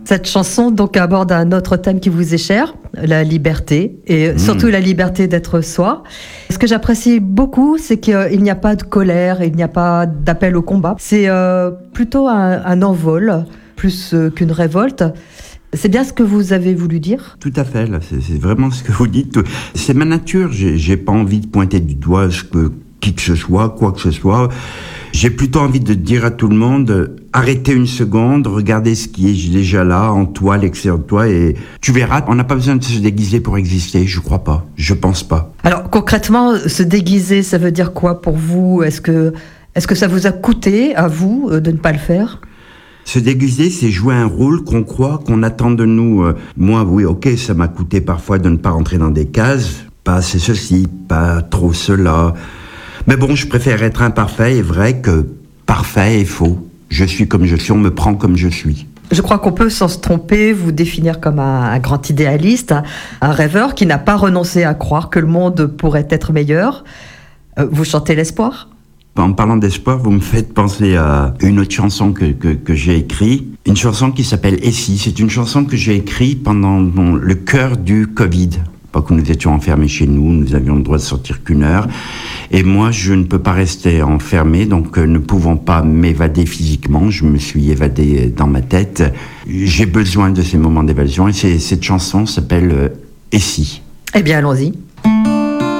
Cette chanson donc aborde un autre thème qui vous est cher, la liberté, et surtout la liberté d'être soi. Ce que j'apprécie beaucoup, c'est qu'il n'y a pas de colère, il n'y a pas d'appel au combat. C'est plutôt un envol, plus qu'une révolte. C'est bien ce que vous avez voulu dire ? Tout à fait, là, c'est vraiment ce que vous dites. C'est ma nature, j'ai pas envie de pointer du doigt qui que ce soit, quoi que ce soit. J'ai plutôt envie de dire à tout le monde, arrêtez une seconde, regardez ce qui est déjà là, en toi, l'excès de toi, et tu verras, on n'a pas besoin de se déguiser pour exister, je crois pas, je pense pas. Alors concrètement, se déguiser, ça veut dire quoi pour vous ? Est-ce que ça vous a coûté, à vous, de ne pas le faire ? Se déguiser, c'est jouer un rôle qu'on croit, qu'on attend de nous. Moi, oui, ok, ça m'a coûté parfois de ne pas rentrer dans des cases, pas assez ceci, pas trop cela. Mais bon, je préfère être imparfait et vrai que parfait et faux. Je suis comme je suis, on me prend comme je suis. Je crois qu'on peut, sans se tromper, vous définir comme un grand idéaliste, un rêveur qui n'a pas renoncé à croire que le monde pourrait être meilleur. Vous chantez l'espoir ? En parlant d'espoir, vous me faites penser à une autre chanson que j'ai écrite. Une chanson qui s'appelle « Et si ». C'est une chanson que j'ai écrite pendant le cœur du Covid. Pas que nous étions enfermés chez nous, nous avions le droit de sortir qu'1 heure. Et moi, je ne peux pas rester enfermé, donc ne pouvant pas m'évader physiquement, je me suis évadé dans ma tête. J'ai besoin de ces moments d'évasion et cette chanson s'appelle « Et si ». Eh bien, allons-y.